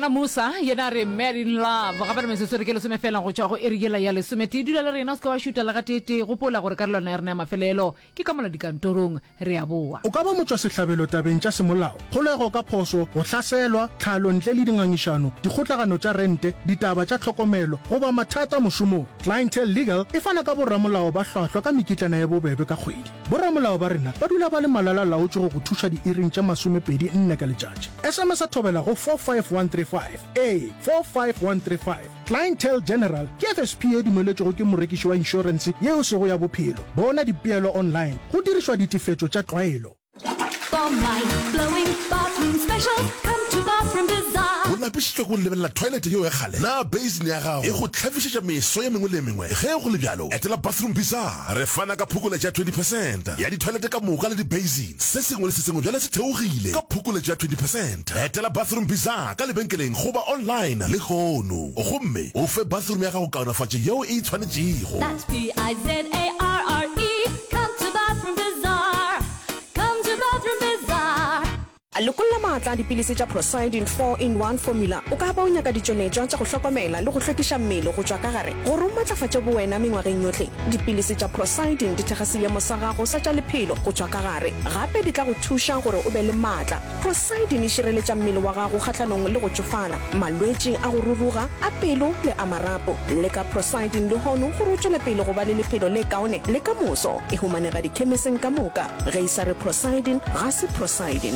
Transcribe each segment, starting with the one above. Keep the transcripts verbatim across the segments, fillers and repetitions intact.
Yena Musa yena re Mad in Love ga ba re metse re ke le some fela go tswa go erigela ya le some ti dula le rena ska wa shoota la ga tete go pola gore ka lona rena mafelelo ke ka mola dikantorong re ya boa o ka ba motswa sehlabelo tabeng tša semolao kgolego ka phoso go hlaselwa tlhalo ntle le dingangišano dikgotlagano tša rente ditaba tša tlhokomelo go ba mathata mošomong Clientele Legal e fana ka borramolao ba hlwahlwa ka mekitlana ya bobebe ka kgwedi borramolao ba rena ba dula ba le malala laotše go go thuša diiring tša masomepedi nne ka letšatši sms a thobela go four five one three five a four five one three five Clientele General ke F S P e dumeletšego ke morekiši wa insurance yeo sego ya bophelo bona dipeelo online go dirišwa ditifetšo tša tlwaelo For mind-blowing bathroom specials, come to Bathroom Bazaar. Go lapišitšwe go lebelela toilet yeo ya kgale na basin ya gago e go tlhafišetša meso ye mengwe le mengwe ge go le bjalo etela Bathroom Bazaar re fana ka phukoletšo ya twenty percent ya ditoilete ka moka le di-basin se sengwe le se sengwe bjale se theogile ka phukoletšo ya twenty percent etela Bathroom Bazaar ka lebenkeleng goba online le kgono gomme o fe bathroom ya gago kaonafatše yeo e tshwanetšego. That's P I Z A R R E. Come to Bathroom Bazaar. Come to Bathroom Bazaar. A lokolla maatla dipilisi tša Prosidin four in one formula o ka ba o nyaka ditšonetšwa tša go hlokomela le go hlwekiša mmele go tšwa ka gare gore o matlafatše bowena mengwageng yohle dipilisi tša Prosidin di thekga seemo sa gago sa tša lephelo go tšwa ka gare gape di tla go thuša gore o be le maatla Prosidin e šireletša mmele wa gago kgahlanong le go tšofala malwetši a go ruruga a pelo le a marapo le ka Prosidin le hono gore o tšwele pele go ba le lephelo le kaone le ka moso e humanega dikhemiseng ka moka ge e sa re Prosidin ga se Prosidin.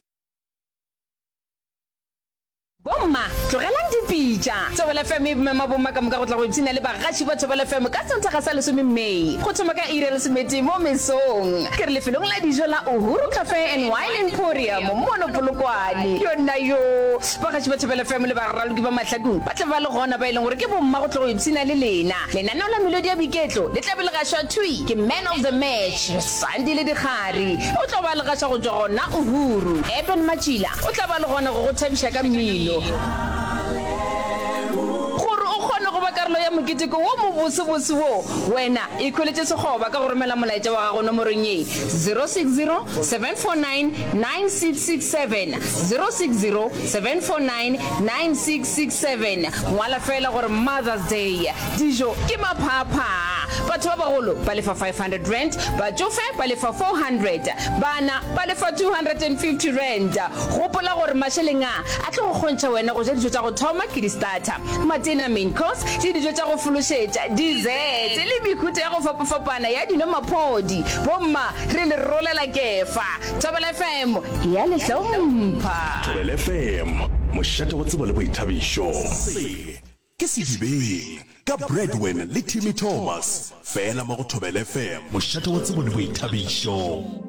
Bomma, tlogelang dipitša Thobela F M e bomema bomma ka moka go tla go ipsina le bagaši ba Thobela F M ka Sontaga sa lesome Mei go thoma ka iri ya lesomete mo mesong ke re lefelong la dijo la Uhuru Cafe and Wine Emporium mono Polokwane yona yo bagaši ba Thobela F M le ba raloki ba mahlakong ba tla ba le gona ba ileng gore ke bomma go tla go ipsina le lena lenaneo la melodi ya biketlo le tla be le gašwa thui ke man of the match Sandi le Dikgari o tla ba le gašwa go tswa gona Uhuru Eben Machila o tla ba le gona go go thabiša ka mmino gore o kgone go ba karolo ya moketeko wo mo bosebose wo wena e kholetse segoba ka go romela molaetša wa gago nomorong ye zero six zero seven four nine nine six six seven zero six zero seven four nine nine six six seven ngwala fela gore Mother's Day dijo ke maphapha batho ba bagolo ba lefa five hundred rand batsofe ba lefa four hundred bana ba lefa two hundred fifty rand gopola gore masheleng a a tlo go kgontšha wena go ja dijo tša go thoma ke di-starter matena main course le dijo tša go fološetša dessert le mekhutho ya go fapafapana ya dinomaphodi bomma re le rolela kefa Thobela F M ke ya lehlompha Thobela F M mošate go tseba le boithabišo ke sedibeng ka Breadwin le Timmy Thomas fela mo go Thobela F M mošate go tseba le boithabišo.